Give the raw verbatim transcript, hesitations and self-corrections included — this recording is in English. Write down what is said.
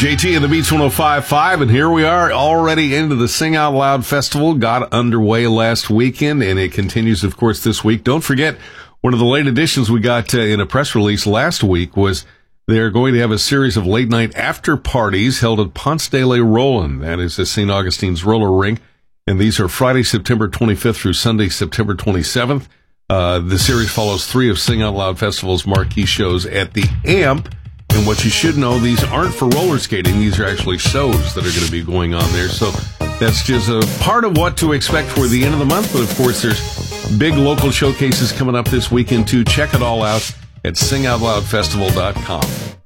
J T and the Beats one oh five point five, and here we are already into the Sing Out Loud Festival. Got underway last weekend, and it continues, of course, this week. Don't forget, one of the late additions we got uh, in a press release last week was they're going to have a series of late-night after-parties held at Ponce de Leon. That is at Saint Augustine's roller rink, and these are Friday, September twenty-fifth through Sunday, September twenty-seventh. Uh, the series follows three of Sing Out Loud Festival's marquee shows at the Amp. And what you should know, these aren't for roller skating. These are actually shows that are going to be going on there. So that's just a part of what to expect for the end of the month. But, of course, there's big local showcases coming up this weekend, too. Check it all out at sing out loud festival dot com.